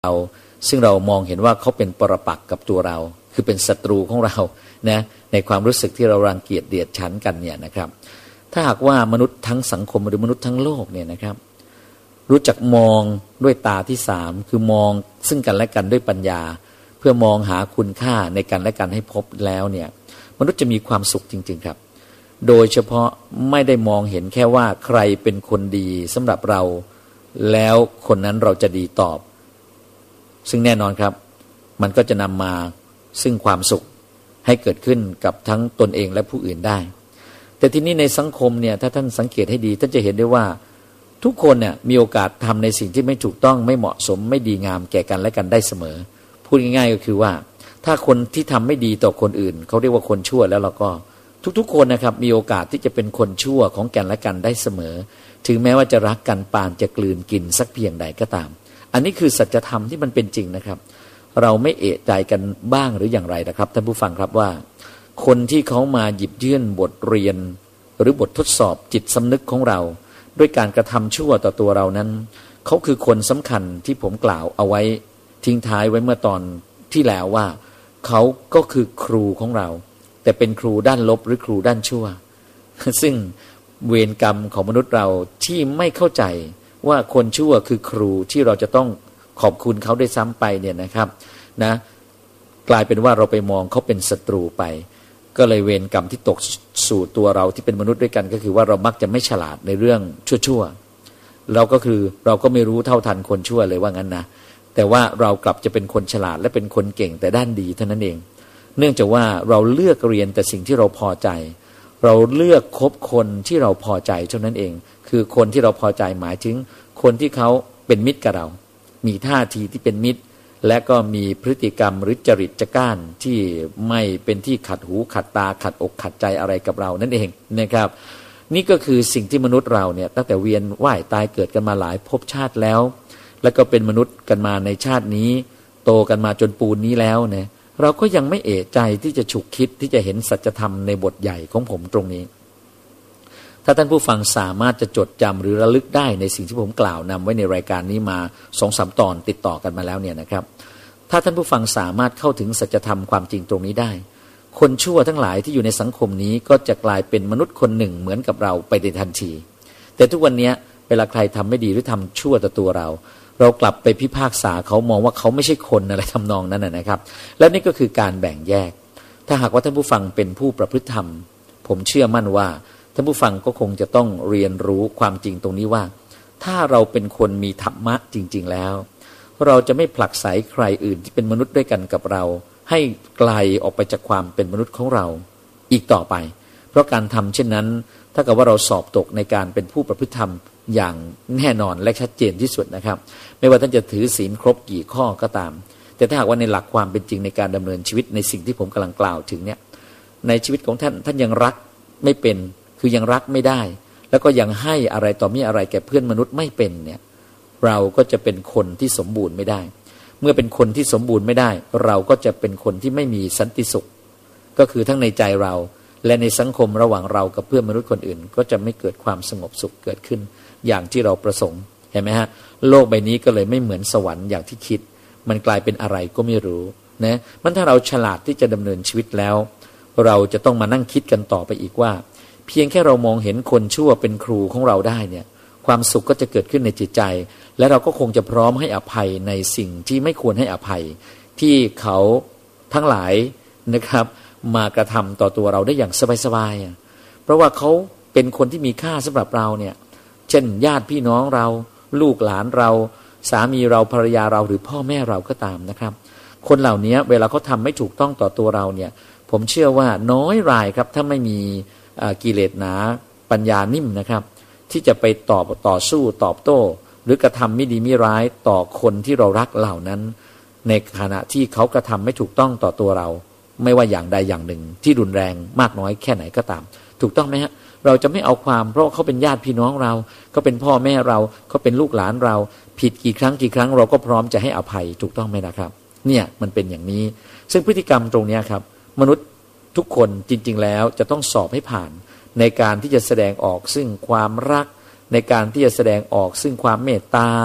เราซึ่งเรามองเห็นว่าเขาเป็นปรปักษ์กับตัวเราคือเป็นศัตรูของเรานะในความรู้สึกที่เรารังเกียจเดียดฉันกันเนี่ยนะครับถ้าหากว่ามนุษย์ทั้งสังคมหรือมนุษย์ทั้งโลกเนี่ยนะครับรู้จักมองด้วยตาที่สามคือมองซึ่งกันและกันด้วยปัญญาเพื่อมองหาคุณค่าในกันและกันให้พบแล้วเนี่ยมนุษย์จะมีความสุขจริงๆครับโดยเฉพาะไม่ได้มองเห็นแค่ว่าใครเป็นคนดีสำหรับเราแล้วคนนั้นเราจะดีตอบซึ่งแน่นอนครับมันก็จะนำมาซึ่งความสุขให้เกิดขึ้นกับทั้งตนเองและผู้อื่นได้แต่ทีนี้ในสังคมเนี่ยถ้าท่านสังเกตให้ดีท่านจะเห็นได้ว่าทุกคนเนี่ยมีโอกาสทำในสิ่งที่ไม่ถูกต้องไม่เหมาะสมไม่ดีงามแก่กันและกันได้เสมอพูดง่ายๆก็คือว่าถ้าคนที่ทำไม่ดีต่อคนอื่นเขาเรียกว่าคนชั่วแล้วเราก็ทุกๆคนนะครับมีโอกาสที่จะเป็นคนชั่วของกันและกันได้เสมอถึงแม้ว่าจะรักกันปานจะกลืนกินสักเพียงใดก็ตามอันนี้คือสัจธรรมที่มันเป็นจริงนะครับเราไม่เอะใจกันบ้างหรืออย่างไรนะครับท่านผู้ฟังครับว่าคนที่เขามาหยิบยื่นบทเรียนหรือบททดสอบจิตสำนึกของเราด้วยการกระทำชั่วต่อตัวเรานั้นเขาคือคนสำคัญที่ผมกล่าวเอาไว้ทิ้งท้ายไว้เมื่อตอนที่แล้วว่าเขาก็คือครูของเราแต่เป็นครูด้านลบหรือครูด้านชั่วซึ่งเวรกรรมของมนุษย์เราที่ไม่เข้าใจว่าคนชั่วคือครูที่เราจะต้องขอบคุณเขาได้ซ้ำไปเนี่ยนะครับนะกลายเป็นว่าเราไปมองเขาเป็นศัตรูไปก็เลยเวรกรรมที่ตกสู่ตัวเราที่เป็นมนุษย์ด้วยกันก็คือว่าเรามักจะไม่ฉลาดในเรื่องชั่วๆเราก็ไม่รู้เท่าทันคนชั่วเลยว่างั้นนะแต่ว่าเรากลับจะเป็นคนฉลาดและเป็นคนเก่งแต่ด้านดีเท่านั้นเองเนื่องจากว่าเราเลือกเรียนแต่สิ่งที่เราพอใจเราเลือกคบคนที่เราพอใจเท่านั้นเองคือคนที่เราพอใจหมายถึงคนที่เขาเป็นมิตรกับเรามีท่าทีที่เป็นมิตรและก็มีพฤติกรรมหรือจริตจักร้านที่ไม่เป็นที่ขัดหูขัดตาขัดอกขัดใจอะไรกับเรานั่นเองนะครับนี่ก็คือสิ่งที่มนุษย์เราเนี่ยตั้งแต่เวียนว่ายตายเกิดกันมาหลายภพชาติแล้วแล้วก็เป็นมนุษย์กันมาในชาตินี้โตกันมาจนปูนนี้แล้วเนี่ยเราก็ยังไม่เอะใจที่จะฉุกคิดที่จะเห็นสัจธรรมในบทใหญ่ของผมตรงนี้ถ้าท่านผู้ฟังสามารถจะจดจำหรือระลึกได้ในสิ่งที่ผมกล่าวนำไว้ในรายการนี้มา 2-3 ตอนติดต่อกันมาแล้วเนี่ยนะครับถ้าท่านผู้ฟังสามารถเข้าถึงสัจธรรมความจริงตรงนี้ได้คนชั่วทั้งหลายที่อยู่ในสังคมนี้ก็จะกลายเป็นมนุษย์คนหนึ่งเหมือนกับเราไปในทันทีแต่ทุกวันนี้เวลาใครทำไม่ดีหรือทำชั่วต่อตัวเรากลับไปพิพากษาเขามองว่าเขาไม่ใช่คนอะไรทำนองนั้นนะครับและนี่ก็คือการแบ่งแยกถ้าหากว่าท่านผู้ฟังเป็นผู้ประพฤติธรรมผมเชื่อมั่นว่าท่านผู้ฟังก็คงจะต้องเรียนรู้ความจริงตรงนี้ว่าถ้าเราเป็นคนมีธรรมะจริงๆแล้วเราจะไม่ผลักไสใครอื่นที่เป็นมนุษย์ด้วยกันกับเราให้ไกลออกไปจากความเป็นมนุษย์ของเราอีกต่อไปเพราะการทำเช่นนั้นถ้าเกิดว่าเราสอบตกในการเป็นผู้ประพฤติธรรมอย่างแน่นอนและชัดเจนที่สุดนะครับไม่ว่าท่านจะถือศีลครบกี่ข้อก็ตามแต่ถ้าหากว่าในหลักความเป็นจริงในการดำเนินชีวิตในสิ่งที่ผมกำลังกล่าวถึงเนี่ยในชีวิตของท่านยังรักไม่เป็นคือยังรักไม่ได้แล้วก็ยังให้อะไรต่อมีอะไรแก่เพื่อนมนุษย์ไม่เป็นเนี่ยเราก็จะเป็นคนที่สมบูรณ์ไม่ได้เมื่อเป็นคนที่สมบูรณ์ไม่ได้เราก็จะเป็นคนที่ไม่มีสันติสุขก็คือทั้งในใจเราและในสังคมระหว่างเรากับเพื่อนมนุษย์คนอื่นก็จะไม่เกิดความสงบสุขเกิดขึ้นอย่างที่เราประสงค์เห็นไหมฮะโลกใบนี้ก็เลยไม่เหมือนสวรรค์อย่างที่คิดมันกลายเป็นอะไรก็ไม่รู้นะมันถ้าเราฉลาดที่จะดำเนินชีวิตแล้วเราจะต้องมานั่งคิดกันต่อไปอีกว่าเพียงแค่เรามองเห็นคนชั่วเป็นครูของเราได้เนี่ยความสุขก็จะเกิดขึ้นในจิตใจและเราก็คงจะพร้อมให้อภัยในสิ่งที่ไม่ควรให้อภัยที่เขาทั้งหลายนะครับมากระทำต่อตัวเราได้อย่างสบายๆเพราะว่าเขาเป็นคนที่มีค่าสำหรับเราเนี่ยเช่นญาติพี่น้องเราลูกหลานเราสามีเราภรรยาเราหรือพ่อแม่เราก็ตามนะครับคนเหล่านี้เวลาเขาทำไม่ถูกต้องต่อตัวเราเนี่ยผมเชื่อว่าน้อยรายครับถ้าไม่มีกิเลสหนาปัญญานิ่มนะครับที่จะไปต่อสู้ตอบโต้หรือกระทำไม่ดีไม่ร้ายต่อคนที่เรารักเหล่านั้นในขณะที่เขากระทำไม่ถูกต้องต่อตัวเราไม่ว่าอย่างใดอย่างหนึ่งที่รุนแรงมากน้อยแค่ไหนก็ตามถูกต้องไหมฮะเราจะไม่เอาความเพราะเขาเป็นญาติพี่น้องเราเขาเป็นพ่อแม่เราเขาเป็นลูกหลานเราผิดกี่ครั้งเราก็พร้อมจะให้อภัยถูกต้องไหมนะครับเนี่ยมันเป็นอย่างนี้ซึ่งพฤติกรรมตรงนี้ครับมนุษย์ทุกคนจริงๆแล้วจะต้องสอบให้ผ่านในการที่จะแสดงออกซึ่งความรักในการที่จะแสดงออกซึ่งความเมตตา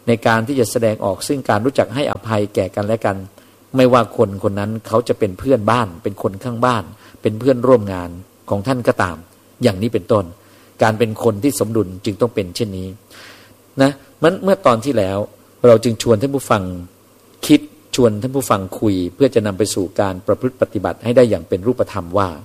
ในการที่จะแสดงออกซึ่งการรู้จักให้อภัยแก่กันและกันไม่ว่าคนคนนั้นเขาจะเป็นเพื่อนบ้านเป็นคนข้างบ้านเป็นเพื่อนร่วมงานของท่านก็ตามอย่างนี้เป็นต้นการเป็นคนที่สมดุลจึงต้องเป็นเช่นนี้นะเมื่อตอนที่แล้วเราจึงชวนท่านผู้ฟังคิดชวนท่านผู้ฟังคุยเพื่อจะนำไปสู่การประพฤติปฏิบัติให้ได้อย่างเป็นรูปธรรมว่า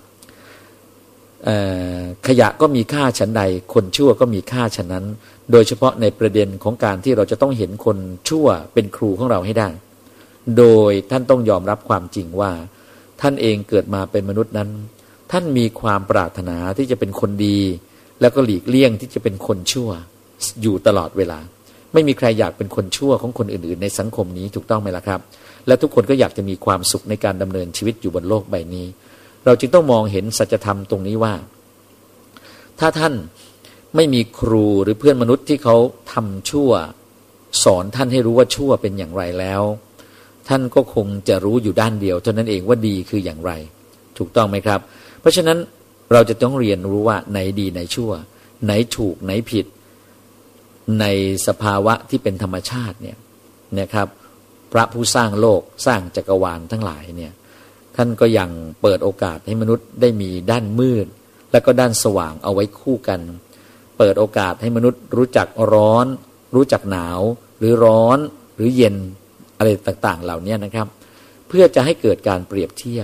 ขยะก็มีค่าฉันใดคนชั่วก็มีค่าฉะนั้นโดยเฉพาะในประเด็นของการที่เราจะต้องเห็นคนชั่วเป็นครูของเราให้ได้โดยท่านต้องยอมรับความจริงว่าท่านเองเกิดมาเป็นมนุษย์นั้นท่านมีความปรารถนาที่จะเป็นคนดีแล้วก็หลีกเลี่ยงที่จะเป็นคนชั่วอยู่ตลอดเวลาไม่มีใครอยากเป็นคนชั่วของคนอื่นๆในสังคมนี้ถูกต้องไหมล่ะครับและทุกคนก็อยากจะมีความสุขในการดำเนินชีวิตอยู่บนโลกใบนี้เราจึงต้องมองเห็นสัจธรรมตรงนี้ว่าถ้าท่านไม่มีครูหรือเพื่อนมนุษย์ที่เขาทำชั่วสอนท่านให้รู้ว่าชั่วเป็นอย่างไรแล้วท่านก็คงจะรู้อยู่ด้านเดียวเท่านั้นเองว่าดีคืออย่างไรถูกต้องไหมครับเพราะฉะนั้นเราจะต้องเรียนรู้ว่าไหนดีไหนชั่วไหนถูกไหนผิดในสภาวะที่เป็นธรรมชาติเนี่ยนะครับพระผู้สร้างโลกสร้างจักรวาลทั้งหลายเนี่ยท่านก็ยังเปิดโอกาสให้มนุษย์ได้มีด้านมืดและก็ด้านสว่างเอาไว้คู่กันเปิดโอกาสให้มนุษย์รู้จักร้อนรู้จักหนาวหรือร้อนหรือเย็นอะไรต่างๆเหล่านี้นะครับเพื่อจะให้เกิดการเปรียบเทียบ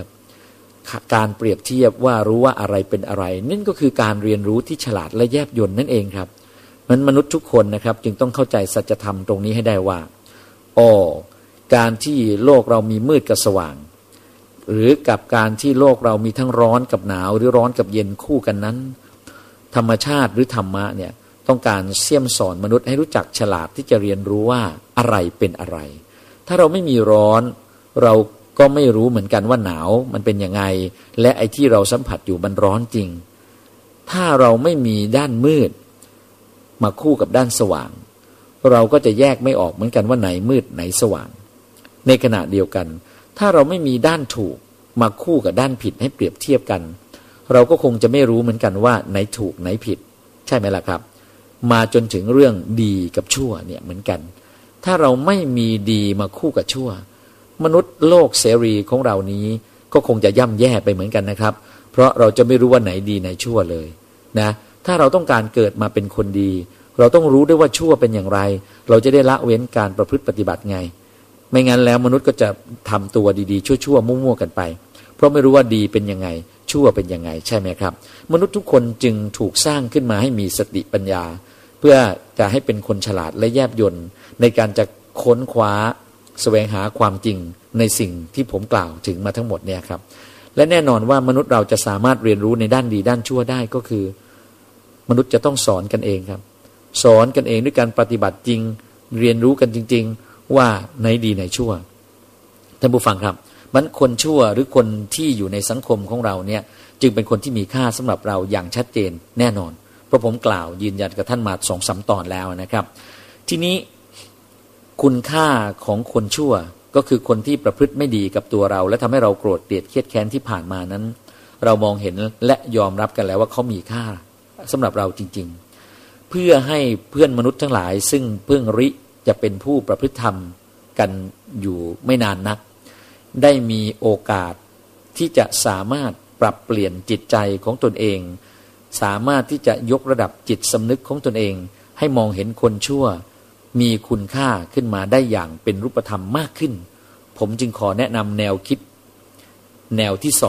ว่ารู้ว่าอะไรเป็นอะไรนั่นก็คือการเรียนรู้ที่ฉลาดและแยบยลนั่นเองครับมนุษย์ทุกคนนะครับจึงต้องเข้าใจสัจธรรมตรงนี้ให้ได้ว่าการที่โลกเรามีมืดกับสว่างหรือกับการที่โลกเรามีทั้งร้อนกับหนาวหรือร้อนกับเย็นคู่กันนั้นธรรมชาติหรือธรรมะเนี่ยต้องการเสี่ยมสอนมนุษย์ให้รู้จักฉลาดที่จะเรียนรู้ว่าอะไรเป็นอะไรถ้าเราไม่มีร้อนเราก็ไม่รู้เหมือนกันว่าหนาวมันเป็นยังไงและไอ้ที่เราสัมผัสอยู่มันร้อนจริงถ้าเราไม่มีด้านมืดมาคู่กับด้านสว่างเราก็จะแยกไม่ออกเหมือนกันว่าไหนมืดไหนสว่างในขณะเดียวกันถ้าเราไม่มีด้านถูกมาคู่กับด้านผิดให้เปรียบเทียบกันเราก็คงจะไม่รู้เหมือนกันว่าไหนถูกไหนผิดใช่ไหมล่ะครับมาจนถึงเรื่องดีกับชั่วเนี่ยเหมือนกันถ้าเราไม่มีดีมาคู่กับชั่วมนุษย์โลกเสรีของเรานี้ก็คงจะย่ำแย่ไปเหมือนกันนะครับเพราะเราจะไม่รู้ว่าไหนดีไหนชั่วเลยนะถ้าเราต้องการเกิดมาเป็นคนดีเราต้องรู้ด้วยว่าชั่วเป็นอย่างไรเราจะได้ละเว้นการประพฤติปฏิบัติไงไม่งั้นแล้วมนุษย์ก็จะทำตัวดีๆชั่วๆมั่วๆกันไปเพราะไม่รู้ว่าดีเป็นยังไงชั่วเป็นยังไงใช่ไหมครับมนุษย์ทุกคนจึงถูกสร้างขึ้นมาให้มีสติปัญญาเพื่อจะให้เป็นคนฉลาดและแยบยลในการจะค้นคว้าแสวงหาความจริงในสิ่งที่ผมกล่าวถึงมาทั้งหมดเนี่ยครับและแน่นอนว่ามนุษย์เราจะสามารถเรียนรู้ในด้านดีด้านชั่วได้ก็คือมนุษย์จะต้องสอนกันเองครับสอนกันเองด้วยการปฏิบัติจริงเรียนรู้กันจริงๆว่าไหนดีไหนชั่วท่านผู้ฟังครับมันคนชั่วหรือคนที่อยู่ในสังคมของเราเนี่ยจึงเป็นคนที่มีค่าสำหรับเราอย่างชัดเจนแน่นอนเพราะผมกล่าวยืนยันกับท่านมา 2-3 ตอนแล้วนะครับทีนี้คุณค่าของคนชั่วก็คือคนที่ประพฤติไม่ดีกับตัวเราและทำให้เราโกรธเกลียดเครียดแค้นที่ผ่านมานั้นเรามองเห็นและยอมรับกันแล้วว่าเขามีค่าสำหรับเราจริงๆเพื่อให้เพื่อนมนุษย์ทั้งหลายซึ่งเพิ่งจะเป็นผู้ประพฤติธรรมกันอยู่ไม่นานนักได้มีโอกาสที่จะสามารถปรับเปลี่ยนจิตใจของตนเองสามารถที่จะยกระดับจิตสำนึกของตนเองให้มองเห็นคนชั่วมีคุณค่าขึ้นมาได้อย่างเป็นรูปธรรมมากขึ้นผมจึงขอแนะนำแนวคิดแนวที่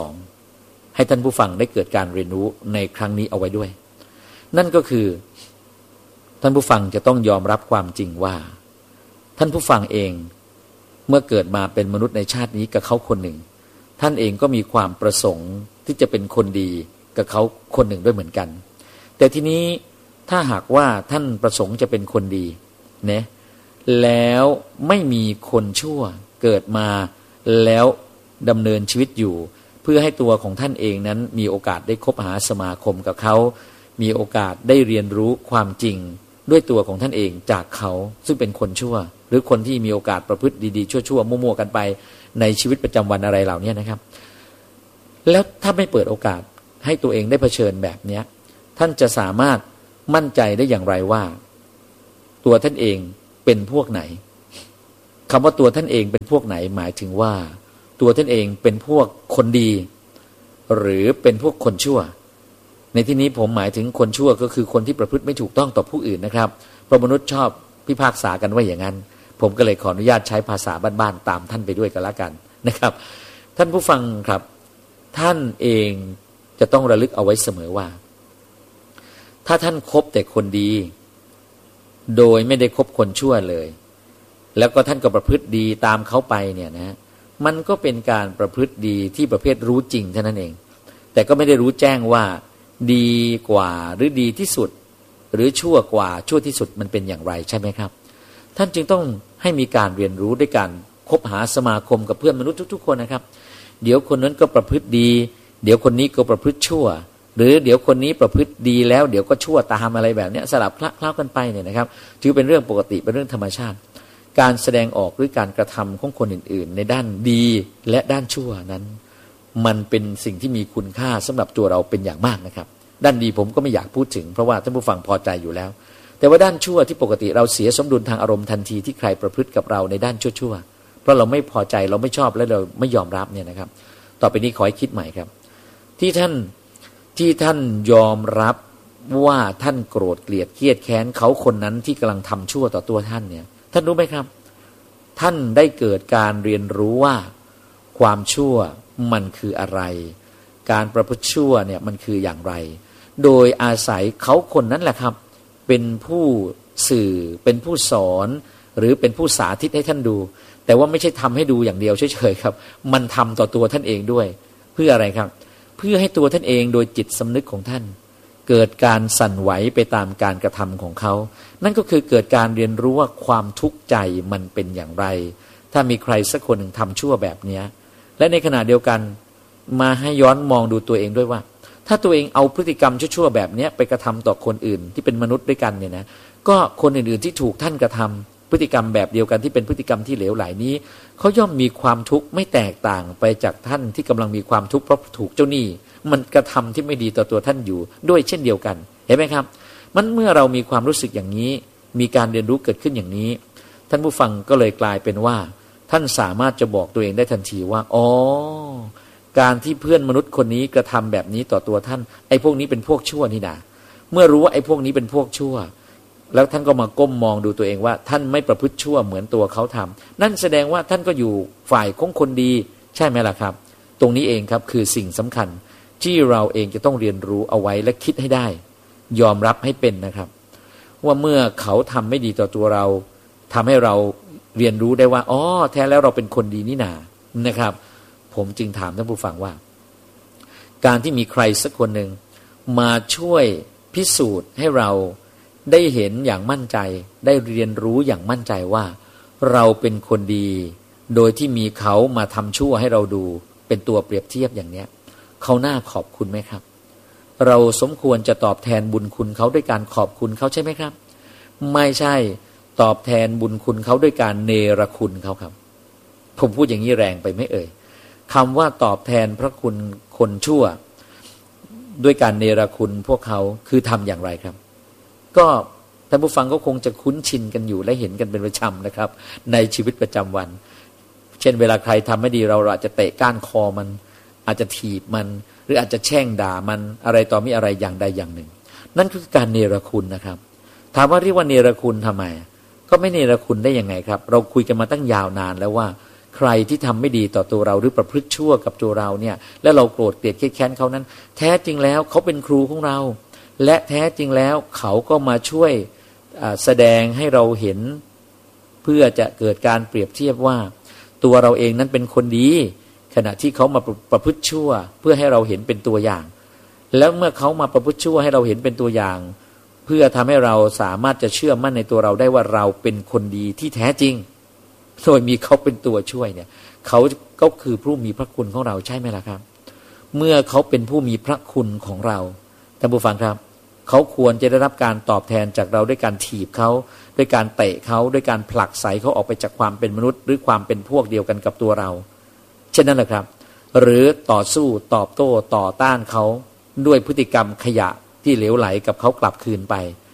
2ให้ท่านผู้ฟังได้เกิดการเรียนรู้ในครั้งนี้เอาไว้ด้วยนั่นก็คือท่านผู้ฟังจะต้องยอมรับความจริงว่าท่านผู้ฟังเองเมื่อเกิดมาเป็นมนุษย์ในชาตินี้กับเขาคนหนึ่งท่านเองก็มีความประสงค์ที่จะเป็นคนดีกับเขาคนหนึ่งด้วยเหมือนกันแต่ทีนี้ถ้าหากว่าท่านประสงค์จะเป็นคนดีนะแล้วไม่มีคนชั่วเกิดมาแล้วดำเนินชีวิตอยู่เพื่อให้ตัวของท่านเองนั้นมีโอกาสได้คบหาสมาคมกับเขามีโอกาสได้เรียนรู้ความจริงด้วยตัวของท่านเองจากเขาซึ่งเป็นคนชั่วหรือคนที่มีโอกาสประพฤติดีๆชั่วๆมั่วๆกันไปในชีวิตประจำวันอะไรเหล่านี้นะครับแล้วถ้าไม่เปิดโอกาสให้ตัวเองได้เผชิญแบบนี้ท่านจะสามารถมั่นใจได้อย่างไรว่าตัวท่านเองเป็นพวกไหนคำว่าตัวท่านเองเป็นพวกไหนหมายถึงว่าตัวท่านเองเป็นพวกคนดีหรือเป็นพวกคนชั่วในที่นี้ผมหมายถึงคนชั่วก็คือคนที่ประพฤติไม่ถูกต้องต่อผู้อื่นนะครับเพราะมนุษย์ชอบพิพากษากันว่าอย่างนั้นผมก็เลยขออนุญาตใช้ภาษาบ้านๆตามท่านไปด้วยกันละกันนะครับท่านผู้ฟังครับท่านเองจะต้องระลึกเอาไว้เสมอว่าถ้าท่านคบแต่คนดีโดยไม่ได้คบคนชั่วเลยแล้วก็ท่านก็ประพฤติดีตามเขาไปเนี่ยนะมันก็เป็นการประพฤติดีที่ประเภทรู้จริงเท่านั้นเองแต่ก็ไม่ได้รู้แจ้งว่าดีกว่าหรือดีที่สุดหรือชั่วกว่าชั่วที่สุดมันเป็นอย่างไรใช่ไหมครับท่านจึงต้องให้มีการเรียนรู้ด้วยการคบหาสมาคมกับเพื่อนมนุษย์ทุกๆคนนะครับเดี๋ยวคนนั้นก็ประพฤติดีเดี๋ยวคนนี้ก็ประพฤติชั่วหรือเดี๋ยวคนนี้ประพฤติดีแล้วเดี๋ยวก็ชั่วตามอะไรแบบนี้สลับคล้ากันไปเนี่ยนะครับถือเป็นเรื่องปกติเป็นเรื่องธรรมชาติการแสดงออกหรือการกระทำของคนอื่นๆในด้านดีและด้านชั่วนั้นมันเป็นสิ่งที่มีคุณค่าสำหรับตัวเราเป็นอย่างมากนะครับด้านดีผมก็ไม่อยากพูดถึงเพราะว่าท่านผู้ฟังพอใจอยู่แล้วแต่ว่าด้านชั่วที่ปกติเราเสียสมดุลทางอารมณ์ทันทีที่ใครประพฤติกับเราในด้านชั่วๆเพราะเราไม่พอใจเราไม่ชอบและเราไม่ยอมรับเนี่ยนะครับต่อไปนี้ขอให้คิดใหม่ครับที่ท่านยอมรับว่าท่านโกรธเกลียดเครียดแค้นเขาคนนั้นที่กำลังทำชั่วต่อตัวท่านเนี่ยท่านรู้ไหมครับท่านได้เกิดการเรียนรู้ว่าความชั่วมันคืออะไรการประพฤติชั่วเนี่ยมันคืออย่างไรโดยอาศัยเขาคนนั้นแหละครับเป็นผู้สื่อเป็นผู้สอนหรือเป็นผู้สาธิตให้ท่านดูแต่ว่าไม่ใช่ทำให้ดูอย่างเดียวเฉยๆครับมันทำต่อตัวท่านเองด้วยเพื่ออะไรครับเพื่อให้ตัวท่านเองโดยจิตสำนึกของท่านเกิดการสั่นไหวไปตามการกระทำของเขานั่นก็คือเกิดการเรียนรู้ว่าความทุกข์ใจมันเป็นอย่างไรถ้ามีใครสักคนหนึ่งทำชั่วแบบนี้และในขณะเดียวกันมาให้ย้อนมองดูตัวเองด้วยว่าถ้าตัวเองเอาพฤติกรรมชั่วๆแบบนี้ไปกระทำต่อคนอื่นที่เป็นมนุษย์ด้วยกันเนี่ยนะก็คนอื่นๆที่ถูกท่านกระทำพฤติกรรมแบบเดียวกันที่เป็นพฤติกรรมที่เหลวไหลนี้เขาย่อมมีความทุกข์ไม่แตกต่างไปจากท่านที่กำลังมีความทุกข์เพราะถูกเจ้าหนี้มันกระทำที่ไม่ดีต่อตัวท่านอยู่ด้วยเช่นเดียวกันเห็นไหมครับมันเมื่อเรามีความรู้สึกอย่างนี้มีการเรียนรู้เกิดขึ้นอย่างนี้ท่านผู้ฟังก็เลยกลายเป็นว่าท่านสามารถจะบอกตัวเองได้ทันทีว่าอ๋อการที่เพื่อนมนุษย์คนนี้กระทำแบบนี้ต่อตัวท่านไอ้พวกนี้เป็นพวกชั่วนี่นะเมื่อรู้ว่าไอ้พวกนี้เป็นพวกชั่วแล้วท่านก็มาก้มมองดูตัวเองว่าท่านไม่ประพฤติชั่วเหมือนตัวเขาทำนั่นแสดงว่าท่านก็อยู่ฝ่ายของคนดีใช่ไหมล่ะครับตรงนี้เองครับคือสิ่งสำคัญที่เราเองจะต้องเรียนรู้เอาไว้และคิดให้ได้ยอมรับให้เป็นนะครับว่าเมื่อเขาทำไม่ดีต่อตัวเราทำให้เราเรียนรู้ได้ว่าอ๋อแท้แล้วเราเป็นคนดีนี่นานะครับผมจึงถามท่านผู้ฟังว่าการที่มีใครสักคนหนึ่งมาช่วยพิสูจน์ให้เราได้เห็นอย่างมั่นใจได้เรียนรู้อย่างมั่นใจว่าเราเป็นคนดีโดยที่มีเขามาทำชั่วให้เราดูเป็นตัวเปรียบเทียบอย่างเนี้ยเขาน่าขอบคุณไหมครับเราสมควรจะตอบแทนบุญคุณเขาด้วยการขอบคุณเขาใช่ไหมครับไม่ใช่ตอบแทนบุญคุณเขาด้วยการเนรคุณเขาครับผมพูดอย่างนี้แรงไปไหมเอ่ยคำว่าตอบแทนพระคุณคนชั่วด้วยการเนรคุณพวกเขาคือทำอย่างไรครับก็ท่านผู้ฟังก็คงจะคุ้นชินกันอยู่และเห็นกันเป็นประจำนะครับในชีวิตประจำวันเช่นเวลาใครทำไม่ดีเราอาจจะเตะก้านคอมันอาจจะถีบมันหรืออาจจะแช่งด่ามันอะไรต่อมีอะไรอย่างใดอย่างหนึ่งนั่นคือการเนรคุณนะครับถามว่าเรียกว่าเนรคุณทำไมก็ไม่เนรคุณได้ยังไงครับเราคุยกันมาตั้งยาวนานแล้วว่าใครที่ทำไม่ดีต่อตัวเราหรือประพฤติชั่วกับตัวเราเนี่ยแล้วเราโกรธเกลียดเครียดแค้นเขานั้นแท้จริงแล้วเขาเป็นครูของเราและแท้จริงแล้วเขาก็มาช่วยแสดงให้เราเห็นเพื่อจะเกิดการเปรียบเทียบว่าตัวเราเองนั้นเป็นคนดีขณะที่เขามาประพฤติชั่วเพื่อให้เราเห็นเป็นตัวอย่างแล้วเมื่อเขามาประพฤติชั่วให้เราเห็นเป็นตัวอย่างเพื่อทำให้เราสามารถจะเชื่อมั่นในตัวเราได้ว่าเราเป็นคนดีที่แท้จริงโดยมีเขาเป็นตัวช่วยเนี่ยเขาก็คือผู้มีพระคุณของเราใช่ไหมล่ะครับเมื่อเขาเป็นผู้มีพระคุณของเราท่านผู้ฟังครับเขาควรจะได้รับการตอบแทนจากเราด้วยการถีบเขาด้วยการเตะเขาด้วยการผลักไสเขาออกไปจากความเป็นมนุษย์หรือความเป็นพวกเดียวกันกับตัวเราเช่นนั้นแหละครับหรือต่อสู้ตอบโต้ต่อต้านเขาด้วยพฤติกรรมขยะที่เหลวไหลกับเขากลับคืนไป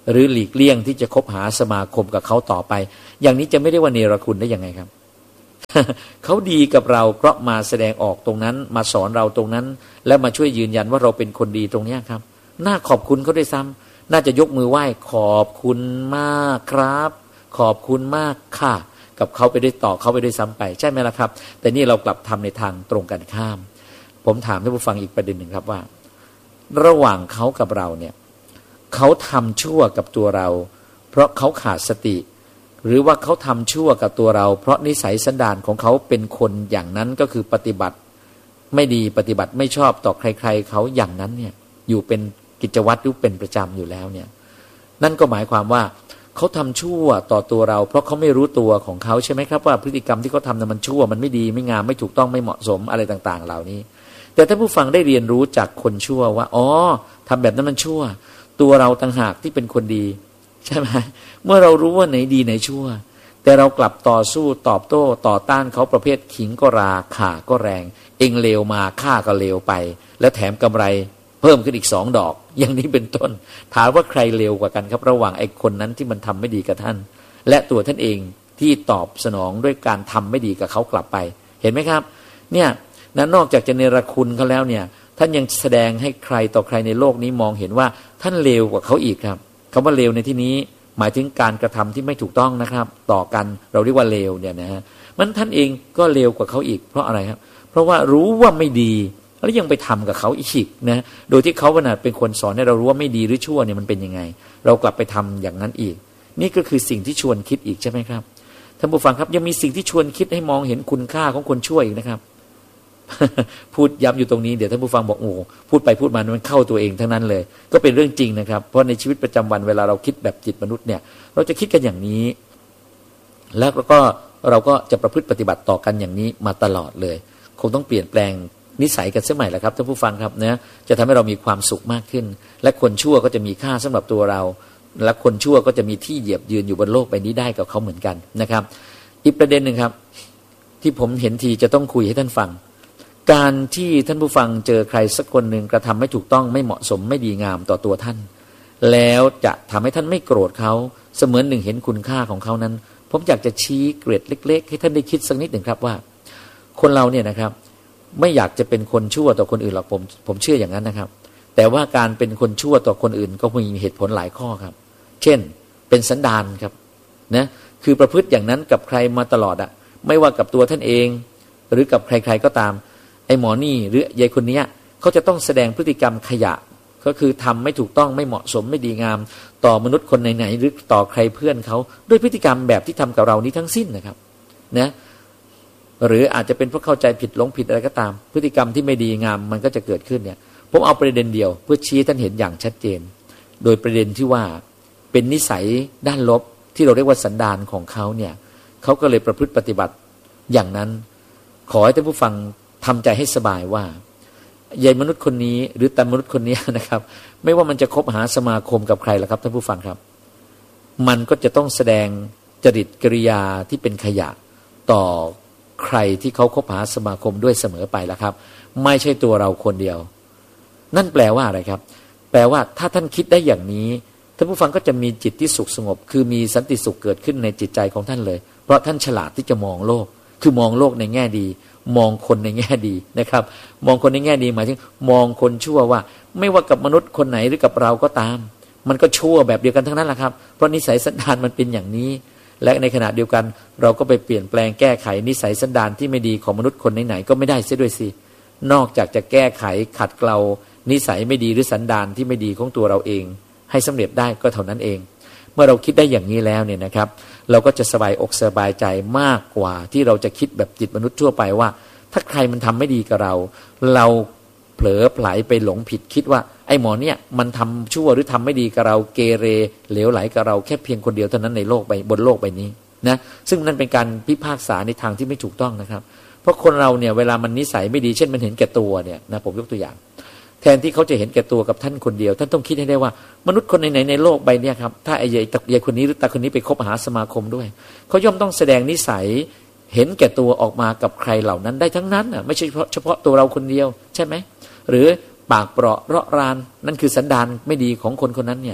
หรือหลีกเลี่ยงที่จะคบหาสมาคมกับเขาต่อไปอย่างนี้จะไม่ได้ว่าเนรคุณได้ยังไงครับ เขาดีกับเราเพราะมาแสดงออกตรงนั้นมาสอนเราตรงนั้นแล้วมาช่วยยืนยันว่าเราเป็นคนดีตรงนี้ครับน่าขอบคุณเขาด้วยซ้ำน่าจะยกมือไหว้ขอบคุณมากครับขอบคุณมากค่ะกับเขาไปด้วยต่อเขาไปด้วยซ้ำไปใช่ไหมล่ะครับแต่นี่เรากลับทำในทางตรงกันข้ามผมถามท่านผู้ฟังอีกประเด็นหนึ่งครับว่าระหว่างเขากับเราเนี่ยเขาทำชั่วกับตัวเราเพราะเขาขาดสติหรือว่าเขาทำชั่วกับตัวเราเพราะนิสัยสันดานของเขาเป็นคนอย่างนั้นก็คือปฏิบัติไม่ดีปฏิบัติไม่ชอบต่อใครๆเขาอย่างนั้นเนี่ยอยู่เป็นกิจวัตรหรือเป็นประจำอยู่แล้วเนี่ยนั่นก็หมายความว่าเขาทำชั่วต่อตัวเราเพราะเขาไม่รู้ตัวของเขาใช่ไหมครับว่าพฤติกรรมที่เขาทำนั้นมันชั่วมันไม่ดีไม่งามไม่ถูกต้องไม่เหมาะสมอะไรต่างๆเหล่านี้แต่ถ้าผู้ฟังได้เรียนรู้จากคนชั่วว่าอ๋อทำแบบนั้นมันชั่วตัวเราต่างหากที่เป็นคนดีใช่ไหมเมื่อเรารู้ว่าไหนดีไหนชั่วแต่เรากลับต่อสู้ตอบโต้ต่อต้านเขาประเภทขิงก็ราข่าก็แรงเองเลวมาข้าก็เลวไปแล้วแถมกำไรเพิ่มขึ้นอีก2 ดอกอย่างนี้เป็นต้นถามว่าใครเลวกว่ากันครับระหว่างไอ้คนนั้นที่มันทำไม่ดีกับท่านและตัวท่านเองที่ตอบสนองด้วยการทำไม่ดีกับเขากลับไปเห็นไหมครับเนี่ยนอกจากจะเนรคุณเขาแล้วเนี่ยท่านยังแสดงให้ใครต่อใครในโลกนี้มองเห็นว่าท่านเลวกว่าเขาอีกครับคำว่าเลวในที่นี้หมายถึงการกระทำที่ไม่ถูกต้องนะครับต่อกันเราเรียกว่าเลวเนี่ยนะฮะมันท่านเองก็เลวกว่าเขาอีกเพราะอะไรครับเพราะว่ารู้ว่าไม่ดีแล้วยังไปทำกับเขาอีกนะโดยที่เขาขนาดเป็นคนสอนให้เรารู้ว่าไม่ดีหรือชั่วเนี่ยมันเป็นยังไงเรากลับไปทำอย่างนั้นอีกนี่ก็คือสิ่งที่ชวนคิดอีกใช่ไหมครับท่านผู้ฟังครับยังมีสิ่งที่ชวนคิดให้มองเห็นคุณค่าของคนชั่วอีกนะครับ พูดย้ำอยู่ตรงนี้เดี๋ยวท่านผู้ฟังบอกโอ้พูดไปพูดมามันเข้าตัวเองทั้งนั้นเลยก็เป็นเรื่องจริงนะครับเพราะในชีวิตประจำวันเวลาเราคิดแบบจิตมนุษย์เนี่ยเราจะคิดกันอย่างนี้แล้วก็เราก็จะประพฤติปฏิบัติต่อกันอย่างนี้มาตลอดเลยคงต้องเปลี่ยนแปลงนิสัยกันเสียใหม่แหละครับท่านผู้ฟังครับนะจะทำให้เรามีความสุขมากขึ้นและคนชั่วก็จะมีค่าสำหรับตัวเราและคนชั่วก็จะมีที่เหยียบยืนอยู่บนโลกใบนี้ได้กับเขาเหมือนกันนะครับอีกประเด็นหนึ่งครับที่ผมเห็นทีจะต้องคุยให้ท่านฟังการที่ท่านผู้ฟังเจอใครสักคนหนึ่งกระทำไม่ถูกต้องไม่เหมาะสมไม่ดีงามต่อตัวท่านแล้วจะทำให้ท่านไม่โกรธเขาเสมือนหนึ่งเห็นคุณค่าของเขานั้นผมอยากจะชี้เกร็ดเล็กๆให้ท่านได้คิดสักนิดหนึ่งครับว่าคนเราเนี่ยนะครับไม่อยากจะเป็นคนชั่วต่อคนอื่นหรอกผมเชื่ออย่างนั้นนะครับแต่ว่าการเป็นคนชั่วต่อคนอื่นก็มีเหตุผลหลายข้อครับเช่นเป็นสันดานครับนะคือประพฤติอย่างนั้นกับใครมาตลอดอะไม่ว่ากับตัวท่านเองหรือกับใครๆก็ตามไอ้หมอนี่หรือยายคนนี้เขาจะต้องแสดงพฤติกรรมขยะก็คือทำไม่ถูกต้องไม่เหมาะสมไม่ดีงามต่อมนุษย์คนไหนๆหรือต่อใครเพื่อนเขาด้วยพฤติกรรมแบบที่ทำกับเรานี้ทั้งสิ้นนะครับนะหรืออาจจะเป็นเพราะเข้าใจผิดหลงผิดอะไรก็ตามพฤติกรรมที่ไม่ดีงามมันก็จะเกิดขึ้นเนี่ยผมเอาประเด็นเดียวเพื่อชี้ท่านเห็นอย่างชัดเจนโดยประเด็นที่ว่าเป็นนิสัยด้านลบที่เราเรียกว่าสันดานของเขาเนี่ยเขาก็เลยประพฤติปฏิบัติอย่างนั้นขอให้ท่านผู้ฟังทำใจให้สบายว่ายายมนุษย์คนนี้หรือตามนุษย์คนนี้นะครับไม่ว่ามันจะคบหาสมาคมกับใครล่ะครับท่านผู้ฟังครับมันก็จะต้องแสดงจริตกิริยาที่เป็นขยะต่อใครที่เขาคบหาสมาคมด้วยเสมอไปแล้วครับไม่ใช่ตัวเราคนเดียวนั่นแปลว่าอะไรครับแปลว่าถ้าท่านคิดได้อย่างนี้ท่านผู้ฟังก็จะมีจิตที่สุขสงบคือมีสันติสุขเกิดขึ้นในจิตใจของท่านเลยเพราะท่านฉลาดที่จะมองโลกคือมองโลกในแง่ดีมองคนในแง่ดีนะครับมองคนในแง่ดีหมายถึงมองคนชั่วว่าไม่ว่ากับมนุษย์คนไหนหรือกับเราก็ตามมันก็ชั่วแบบเดียวกันทั้งนั้นแหละครับเพราะนิสัยสันดานมันเป็นอย่างนี้และในขณะเดียวกันเราก็ไปเปลี่ยนแปลงแก้ไขนิสัยสันดานที่ไม่ดีของมนุษย์คนไหนๆก็ไม่ได้เสียด้วยสินอกจากจะแก้ไขขัดเกลานิสัยไม่ดีหรือสันดานที่ไม่ดีของตัวเราเองให้สำเร็จได้ก็เท่านั้นเองเมื่อเราคิดได้อย่างนี้แล้วเนี่ยนะครับเราก็จะสบายอกสบายใจมากกว่าที่เราจะคิดแบบจิตมนุษย์ทั่วไปว่าถ้าใครมันทำไม่ดีกับเราเราเผลอไผลไปหลงผิดคิดว่าไอ้หมอเนี่ยมันทำชั่วหรือทำไม่ดีกับเราเกเรเหลวไหลกับเราแค่เพียงคนเดียวเท่านั้นในโลกใบบนโลกใบนี้นะซึ่งนั่นเป็นการพิพากษาในทางที่ไม่ถูกต้องนะครับเพราะคนเราเนี่ยเวลามันนิสัยไม่ดีเช่นมันเห็นแก่ตัวเนี่ยนะผมยกตัวอย่างแทนที่เขาจะเห็นแก่ตัวกับท่านคนเดียวท่านต้องคิดให้ได้ว่ามนุษย์คนไหนในโลกใบนี้ครับถ้าไอ้ยายคนนี้หรือตาคนนี้ไปคบหาสมาคมด้วยเขาย่อมต้องแสดงนิสัยเห็นแก่ตัวออกมากับใครเหล่านั้นได้ทั้งนั้นไม่ใช่เฉพาะตัวเราคนเดียวใช่ไหมหรือปากเปราะเราะรานนั่นคือสันดานไม่ดีของคนคนนั้นเนี่ย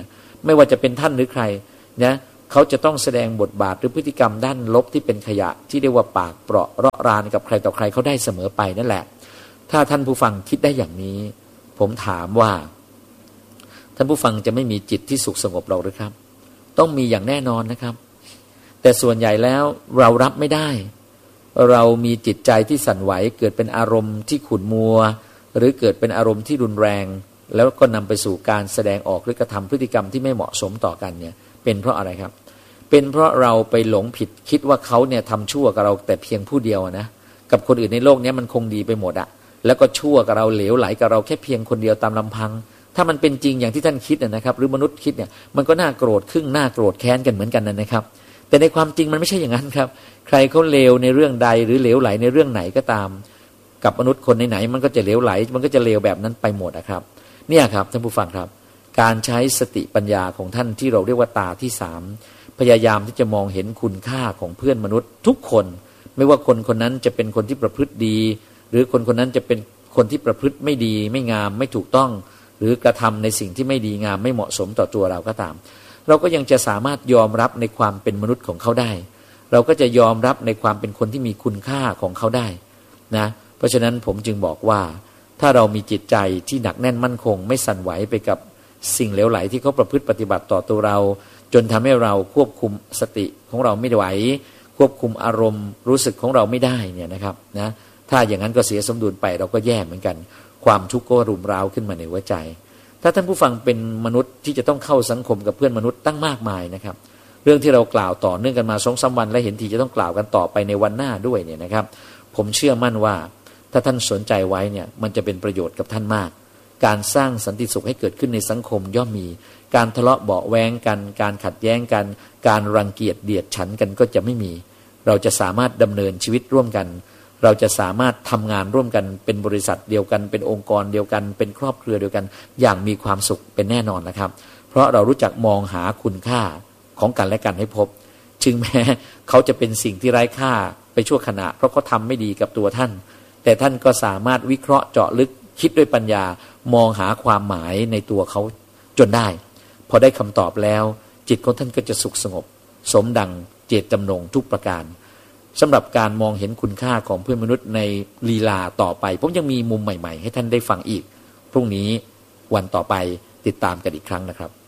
ไม่ว่าจะเป็นท่านหรือใครนะเขาจะต้องแสดงบทบาทหรือพฤติกรรมด้านลบที่เป็นขยะที่เรียกว่าปากเปราะเราะรานกับใครต่อใครเขาได้เสมอไปนั่นแหละถ้าท่านผู้ฟังคิดได้อย่างนี้ผมถามว่าท่านผู้ฟังจะไม่มีจิตที่สุขสงบหรอกหรือครับต้องมีอย่างแน่นอนนะครับแต่ส่วนใหญ่แล้วเรารับไม่ได้เรามีจิตใจที่สั่นไหวเกิดเป็นอารมณ์ที่ขุ่นมัวหรือเกิดเป็นอารมณ์ที่รุนแรงแล้วก็นำไปสู่การแสดงออกหรือกระทำพฤติกรรมที่ไม่เหมาะสมต่อกันเนี่ยเป็นเพราะอะไรครับเป็นเพราะเราไปหลงผิดคิดว่าเขาเนี่ยทำชั่วกับเราแต่เพียงผู้เดียวนะกับคนอื่นในโลกนี้มันคงดีไปหมดอะแล้วก็ชั่วกับเราเหลวไหลกับเราแค่เพียงคนเดียวตามลำพังถ้ามันเป็นจริงอย่างที่ท่านคิดนะครับหรือมนุษย์คิดเนี่ยมันก็น่าโกรธครึ่งน่าโกรธแค้นกันเหมือนกันนะครับแต่ในความจริงมันไม่ใช่อย่างนั้นครับใครเขาเลวในเรื่องใดหรือเหลวไหลในเรื่องไหนก็ตามกับมนุษย์คนไหนๆมันก็จะเหลวไหลมันก็จะเลวแบบนั้นไปหมดนะครับเนี่ยครับท่านผู้ฟังครับการใช้สติปัญญาของท่านที่เราเรียกว่าตาที่สามพยายามที่จะมองเห็นคุณค่าของเพื่อนมนุษย์ทุกคนไม่ว่าคนคนนั้นจะเป็นคนที่ประพฤติดีหรือคนคนนั้นจะเป็นคนที่ประพฤติไม่ดีไม่งามไม่ถูกต้องหรือกระทำในสิ่งที่ไม่ดีงามไม่เหมาะสมต่อตัวเราก็ตามเราก็ยังจะสามารถยอมรับในความเป็นมนุษย์ของเขาได้เราก็จะยอมรับในความเป็นคนที่มีคุณค่าของเขาได้นะเพราะฉะนั้นผมจึงบอกว่าถ้าเรามีจิตใจที่หนักแน่นมั่นคงไม่สั่นไหวไปกับสิ่งเลวไหลที่เขาประพฤติปฏิบัติต่อตัวเราจนทำให้เราควบคุมสติของเราไม่ไหวควบคุมอารมณ์รู้สึกของเราไม่ได้เนี่ยนะครับนะถ้าอย่างนั้นก็เสียสมดุลไปเราก็แย่เหมือนกันความทุกข์ก็รุมเร้าขึ้นมาในหัวใจถ้าท่านผู้ฟังเป็นมนุษย์ที่จะต้องเข้าสังคมกับเพื่อนมนุษย์ตั้งมากมายนะครับเรื่องที่เรากล่าวต่อเนื่องกันมา 2-3 วันและเห็นทีจะต้องกล่าวกันต่อไปในวันหน้าด้วยเนี่ยนะครับผมเชื่อมั่นว่าถ้าท่านสนใจไว้เนี่ยมันจะเป็นประโยชน์กับท่านมากการสร้างสันติสุขให้เกิดขึ้นในสังคมย่อมมีการทะเลาะเบาะแว้งกันการขัดแย้งกันการรังเกียจเดียดฉันกันก็จะไม่มีเราจะสามารถดำเนินชีวิตร่วมกันเราจะสามารถทำงานร่วมกันเป็นบริษัทเดียวกันเป็นองค์กรเดียวกันเป็นครอบครัวเดียวกันอย่างมีความสุขเป็นแน่นอนนะครับเพราะเรารู้จักมองหาคุณค่าของกันและกันให้พบถึงแม้เขาจะเป็นสิ่งที่ไร้ค่าไปชั่วขณะเพราะเขาทำไม่ดีกับตัวท่านแต่ท่านก็สามารถวิเคราะห์เจาะลึกคิดด้วยปัญญามองหาความหมายในตัวเขาจนได้พอได้คำตอบแล้วจิตของท่านก็จะสุขสงบสมดังเจตจำนงทุกประการสำหรับการมองเห็นคุณค่าของเพื่อนมนุษย์ในลีลาต่อไปผมยังมีมุมใหม่ๆให้ท่านได้ฟังอีกพรุ่งนี้วันต่อไปติดตามกันอีกครั้งนะครับ